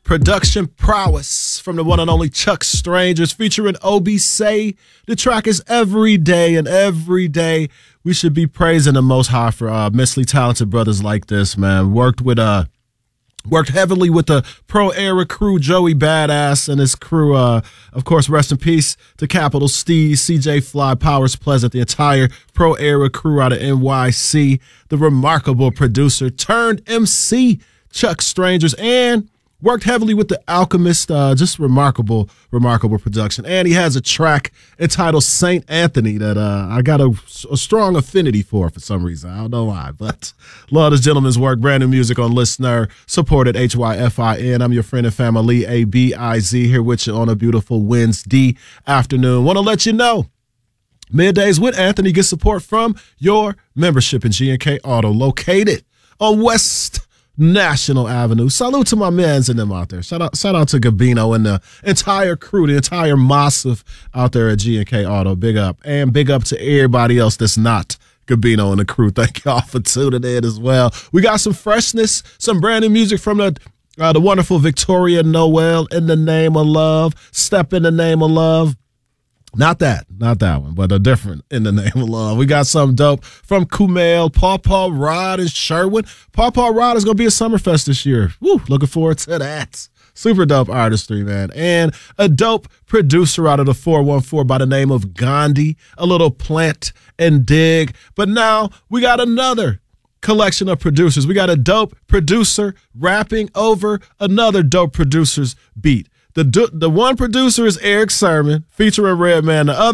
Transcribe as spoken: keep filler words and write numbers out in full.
Production prowess from the one and only Chuck Strangers featuring O B Say. The track is Every Day, and every day we should be praising the Most High for uh, immensely talented brothers like this, man. Worked with uh, worked heavily with the Pro Era crew, Joey Badass and his crew. Uh, of course, rest in peace to Capital Steve, C J Fly, Powers Pleasant, the entire Pro Era crew out of N Y C. The remarkable producer turned M C, Chuck Strangers, and worked heavily with the Alchemist. Uh, just remarkable, remarkable production. And he has a track entitled Saint Anthony that uh, I got a, a strong affinity for for some reason. I don't know why, but love this gentleman's work. Brand new music on Listener, supported H Y F I N. I'm your friend and family, A B I Z, here with you on a beautiful Wednesday afternoon. Want to let you know, Middays with Anthony get support from your membership in G and K Auto, located on West National Avenue. Salute to my mans and them out there. Shout out, shout out to Gabino and the entire crew, the entire massive out there at G and K Auto. Big up. And big up to everybody else that's not Gabino and the crew. Thank y'all for tuning in as well. We got some freshness, some brand new music from the uh, the wonderful Victoria Noel, In the Name of Love. Step in the Name of Love. Not that, not that one, but a different In the Name of Love. We got something dope from Kumail, Paw Paw Rod, and Sherwin. Paw Paw Rod is going to be at Summerfest this year. Woo, looking forward to that. Super dope artistry, man. And a dope producer out of the four one four by the name of Gandhi, a little plant and dig. But now we got another collection of producers. We got a dope producer rapping over another dope producer's beat. The the one producer is Erick Sermon featuring Redman. The other